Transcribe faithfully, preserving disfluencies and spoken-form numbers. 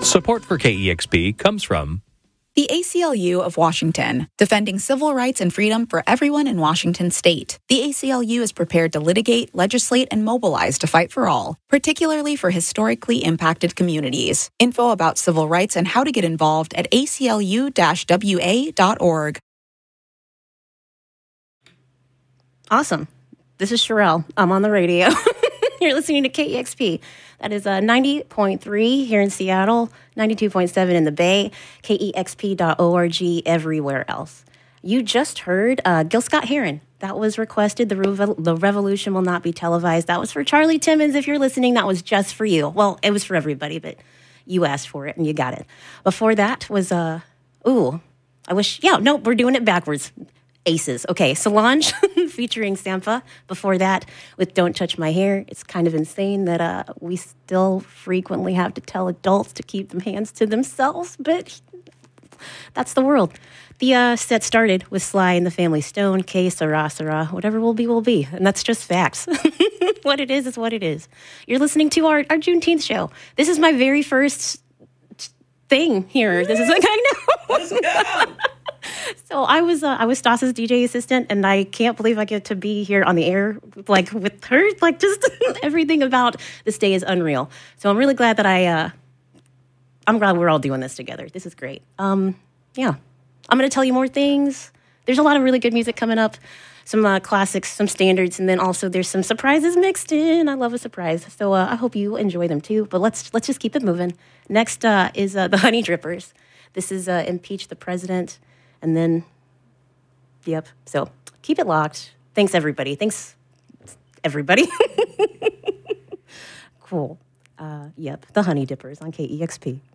Support for K E X P comes from the A C L U of Washington, defending civil rights and freedom for everyone in Washington state. The A C L U is prepared to litigate, legislate, and mobilize to fight for all, particularly for historically impacted communities. Info about civil rights and how to get involved at A C L U W A dot org. Awesome. This is Sherelle. I'm on the radio. You're listening to K E X P. That is uh, ninety point three here in Seattle, ninety-two point seven in the Bay, K E X P dot org everywhere else. You just heard uh, Gil Scott-Heron. That was requested. The, Revo- the revolution will not be televised. That was for Charlie Timmons. If you're listening, that was just for you. Well, it was for everybody, but you asked for it and you got it. Before that was, uh, ooh, I wish, yeah, no, we're doing it backwards. Aces. Okay, Solange featuring Sampha. Before that, with Don't Touch My Hair. It's kind of insane that uh, we still frequently have to tell adults to keep their hands to themselves, but that's the world. The uh, set started with Sly and the Family Stone, K, Sarah, Sarah, whatever will be, will be. And that's just facts. What it is is what it is. You're listening to our, our Juneteenth show. This is my very first thing here. This is like, I know. Let's go. So I was uh, I was Stas's D J assistant, and I can't believe I get to be here on the air, like with her. Like just everything about this day is unreal. So I'm really glad that I. Uh, I'm glad we're all doing this together. This is great. Um, yeah, I'm going to tell you more things. There's a lot of really good music coming up, some uh, classics, some standards, and then also there's some surprises mixed in. I love a surprise, so uh, I hope you enjoy them too. But let's let's just keep it moving. Next uh, is uh, the Honey Drippers. This is uh, Impeach the President. And then, yep, so keep it locked. Thanks, everybody. Thanks, everybody. Cool. Uh, yep, the Honey Dippers on K E X P.